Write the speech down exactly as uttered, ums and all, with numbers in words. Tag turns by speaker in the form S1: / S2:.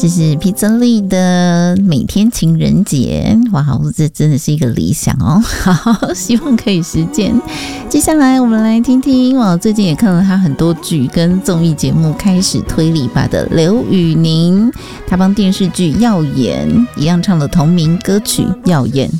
S1: 这是皮泽利的每天情人节，哇，这真的是一个理想哦，好，希望可以实践。接下来我们来听听，我最近也看了他很多剧跟综艺节目开始推理吧的刘宇宁，他帮电视剧《耀眼》一样唱了同名歌曲《耀眼》。